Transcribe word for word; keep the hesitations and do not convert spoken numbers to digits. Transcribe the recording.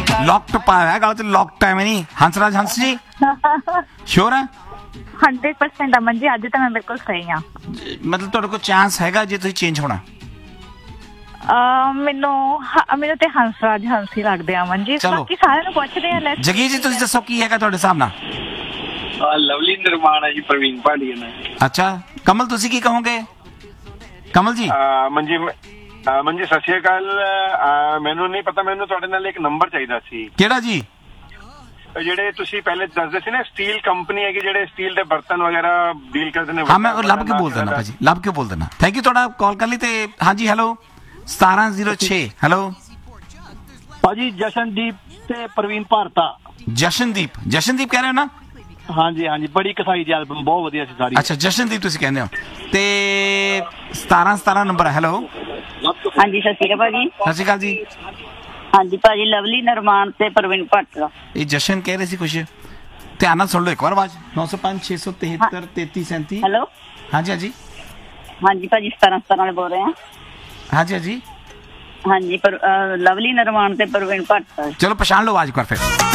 lock पाया है गल च लॉक टाइम नहीं हंसराज हंस जी श्योर है हंड्रेड परसेंट अमन जी अज तो मैं बिल्कुल सही हाँ मतलब तुहाडे कोल चांस हैगा जे तुसीं चेंज होना मैनू मैनू ते हंसराज हंस ही लगदे अमन जी बाकी सारे नूं पुछदे आ जगीर जी तुसीं दसो की हैगा तुहाडे हिसाब नाल लवली निर्माण है जी प्रवीण भाटिया ने अच्छा कमल तुसीं की कहोगे कमल जी मंजी मंजी सत श्री अकाल मैनू नहीं पता मैनू तुहाडे नाल एक नंबर चाहिदा सी किहड़ा जी ਜਿਹੜੇ ਤੁਸੀਂ ਪਹਿਲੇ ਦੱਸਦੇ ਸੀ ਨਾ ਸਟੀਲ ਕੰਪਨੀ ਹੈ ਕਿ ਜਿਹੜੇ ਸਟੀਲ ਦੇ ਬਰਤਨ ਵਗੈਰਾ ਡੀਲ ਕਰਦੇ ਨੇ ਹਾਂ ਮੈਂ ਲੱਭ ਕੇ ਬੋਲ ਦੇਣਾ ਭਾਜੀ ਲੱਭ ਕੇ ਬੋਲ ਦੇਣਾ ਥੈਂਕ ਯੂ ਤੁਹਾਡਾ ਕਾਲ ਕਰ ਲਈ ਤੇ ਹਾਂਜੀ ਹੈਲੋ ਸਤਾਰਾਂ ਜ਼ੀਰੋ ਛੇ ਹੈਲੋ ਭਾਜੀ ਜਸ਼ਨਦੀਪ ਤੇ ਪ੍ਰਵੀਨ ਭਾਰਤਾ ਜਸ਼ਨਦੀਪ ਜਸ਼ਨਦੀਪ ਕਹਿ ਰਹੇ ਹੋ ਨਾ ਹਾਂਜੀ ਹਾਂਜੀ ਬੜੀ ਕਸਾਈ ਦੀ ਐਲਬਮ ਬਹੁਤ ਵਧੀਆ ਸੀ ਸਾਰੀ ਅੱਛਾ ਜਸ਼ਨਦੀਪ ਤੁਸੀਂ ਕਹਿੰਦੇ ਹੋ ਤੇ ਸਤਾਰਾਂ ਸਤਾਰਾਂ ਨੰਬਰ ਹੈਲੋ ਹਾਂਜੀ ਸਤਿ ਸ਼੍ਰੀ ਅਕਾਲ ਭਾਜੀ ਸਤਿ ਸ਼੍ਰੀ ਅਕਾਲ ਜੀ ਹਾਂਜੀ ਭਾਜੀ ਲਵਲੀ ਨਿਰਮਾਨ ਤੇ ਪ੍ਰਵੀਨ ਭੱਟ ਦਾ ਇਹ ਜਸ਼ਨ ਕਹਿ ਰਹੇ ਸੀ ਕੁਝ ਧਿਆਨ ਨਾਲ ਸੁਣ ਲਓ ਇੱਕ ਵਾਰ ਆਵਾਜ਼ ਨੌ ਸੌ ਪੰਜ ਛੇ ਸੌ ਤਿਹੱਤਰ ਤੇਤੀ ਸੈਂਤੀ ਹੈਲੋ ਹਾਂਜੀ ਹਾਂਜੀ ਹਾਂਜੀ ਭਾਜੀ ਸਤਾਰਾਂ ਸਤਾਰਾਂ ਵਾਲੇ ਬੋਲ ਰਹੇ ਆ ਹਾਂਜੀ ਹਾਂਜੀ ਹਾਂਜੀ ਪਰ ਲਵਲੀ ਨਿਰਮਾਨ ਤੇ ਪ੍ਰਵੀਨ ਭੱਟ ਚਲੋ ਪਛਾਣ ਲਓ ਆਵਾਜ਼ ਕਰ ਫਿਰ